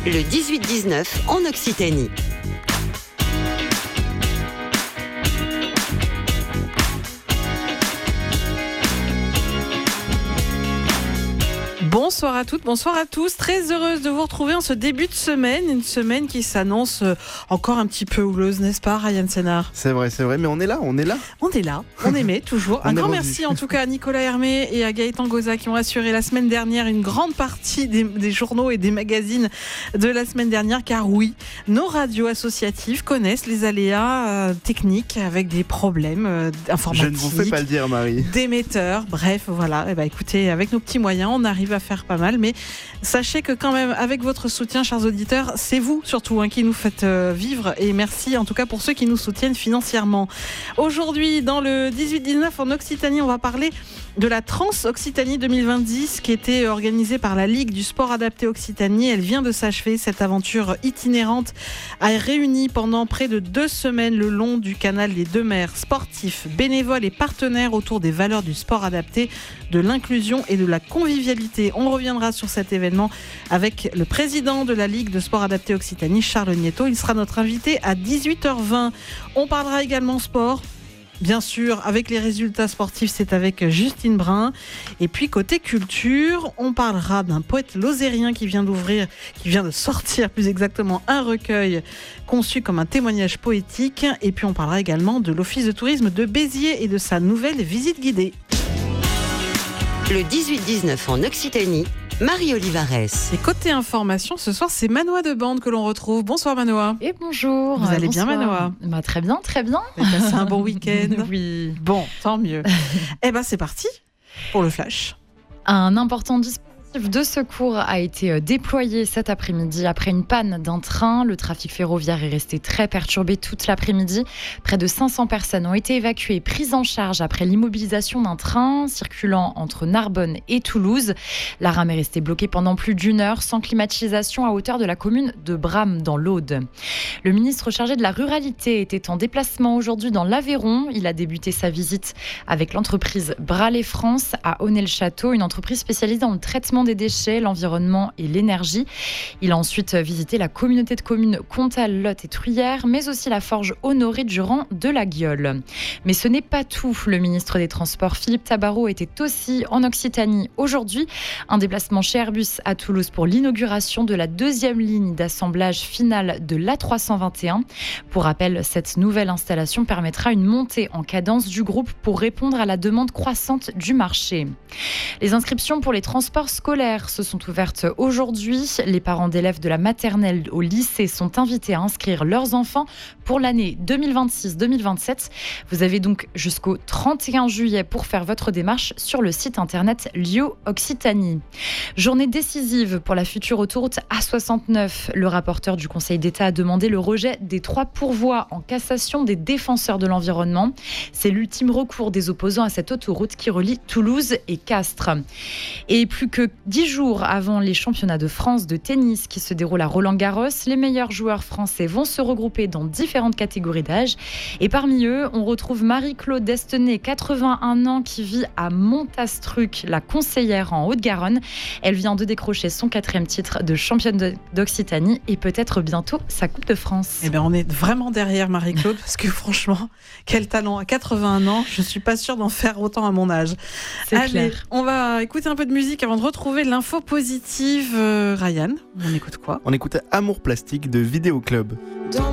le 18-19 en Occitanie. Bonsoir à toutes, bonsoir à tous. Très heureuse de vous retrouver en ce début de semaine. Une semaine qui s'annonce encore un petit peu houleuse, n'est-ce pas, Ryan Sénard ? C'est vrai, mais on est là. On aimait toujours. Un grand merci en tout cas à Nicolas Hermé et à Gaëtan Goza qui ont assuré la semaine dernière une grande partie des journaux et des magazines de la semaine dernière. Car oui, nos radios associatives connaissent les aléas techniques avec des problèmes informatiques. Je ne vous fais pas le dire, Marie. D'émetteurs, bref, voilà. Et écoutez, avec nos petits moyens, on arrive à faire pas mal, mais sachez que quand même avec votre soutien, chers auditeurs, c'est vous surtout qui nous faites vivre, et merci en tout cas pour ceux qui nous soutiennent financièrement. Aujourd'hui, dans le 18-19 en Occitanie, on va parler de la Trans-Occitanie 2020 qui était organisée par la Ligue du sport adapté Occitanie. Elle vient de s'achever. Cette aventure itinérante a réuni pendant près de 2 semaines le long du canal des Deux Mers sportifs, bénévoles et partenaires autour des valeurs du sport adapté, de l'inclusion et de la convivialité. On reviendra sur cet événement avec le président de la Ligue de sport adapté Occitanie, Charles Nieto. Il sera notre invité à 18h20. On parlera également sport. Bien sûr, avec les résultats sportifs, c'est avec Justine Brun. Et puis, côté culture, on parlera d'un poète lozérien qui vient de sortir plus exactement un recueil conçu comme un témoignage poétique. Et puis, on parlera également de l'Office de tourisme de Béziers et de sa nouvelle visite guidée. Le 18-19 en Occitanie, Marie Olivares. Et côté information, ce soir, c'est Manoa de Bande que l'on retrouve. Bonsoir Manoa. Et bonjour. Vous allez bien, Manoa ? Très bien, très bien. Vous avez passé un bon week-end ? Oui. Bon, tant mieux. C'est parti pour le flash. Un important dispositif de secours a été déployé cet après-midi après une panne d'un train. Le trafic ferroviaire est resté très perturbé toute l'après-midi. Près de 500 personnes ont été évacuées, prises en charge après l'immobilisation d'un train circulant entre Narbonne et Toulouse. La rame est restée bloquée pendant plus d'1 heure sans climatisation à hauteur de la commune de Bram dans l'Aude. Le ministre chargé de la ruralité était en déplacement aujourd'hui dans l'Aveyron. Il a débuté sa visite avec l'entreprise Bralet France à Aunay-le-Château, une entreprise spécialisée dans le traitement des déchets, l'environnement et l'énergie. Il a ensuite visité la communauté de communes Comtal, Lot et Truyère, mais aussi la forge Honoré-Durand de la Guiole. Mais ce n'est pas tout. Le ministre des Transports, Philippe Tabarot, était aussi en Occitanie aujourd'hui. Un déplacement chez Airbus à Toulouse pour l'inauguration de la 2e ligne d'assemblage finale de l'A321. Pour rappel, cette nouvelle installation permettra une montée en cadence du groupe pour répondre à la demande croissante du marché. Les inscriptions pour les transports scolaires se sont ouvertes aujourd'hui. Les parents d'élèves de la maternelle au lycée sont invités à inscrire leurs enfants pour l'année 2026-2027. Vous avez donc jusqu'au 31 juillet pour faire votre démarche sur le site internet Lio Occitanie. Journée décisive pour la future autoroute A69. Le rapporteur du Conseil d'État a demandé le rejet des 3 pourvois en cassation des défenseurs de l'environnement. C'est l'ultime recours des opposants à cette autoroute qui relie Toulouse et Castres. Et plus que 10 jours avant les championnats de France de tennis qui se déroulent à Roland-Garros, les meilleurs joueurs français vont se regrouper dans différentes catégories d'âge. Et parmi eux, on retrouve Marie-Claude Destenay, 81 ans, qui vit à Montastruc, la conseillère en Haute-Garonne. Elle vient de décrocher son 4e titre de championne d'Occitanie et peut-être bientôt sa Coupe de France. On est vraiment derrière Marie-Claude parce que franchement, quel talent. À 81 ans, je ne suis pas sûre d'en faire autant à mon âge. C'est clair. On va écouter un peu de musique avant de retrouver l'info positive. Ryan, on écoute quoi ? On écoute Amour plastique de Vidéo Club. Dans